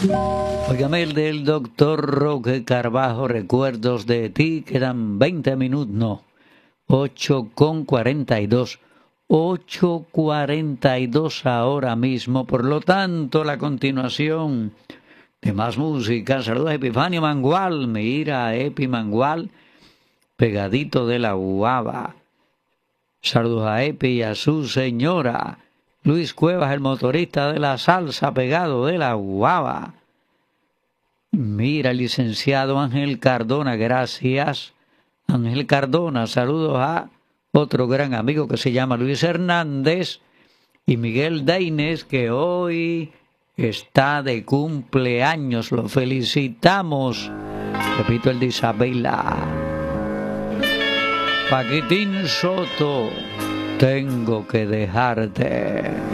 Óigame el del doctor Roque Carbajo, recuerdos de ti, quedan 20 minutos, no, 8:42. 8:42 ahora mismo, por lo tanto, la continuación de más música. Saludos a Epifanio Mangual, mira a Epi Mangual, pegadito de la guava. Saludos a Epi y a su señora. Luis Cuevas, el motorista de la salsa, pegado de la guava. Mira, el licenciado Ángel Cardona, gracias. Ángel Cardona, saludos a otro gran amigo que se llama Luis Hernández y Miguel Daines, que hoy está de cumpleaños. Lo felicitamos. Repito, el de Isabela. Paquitín Soto, tengo que dejarte.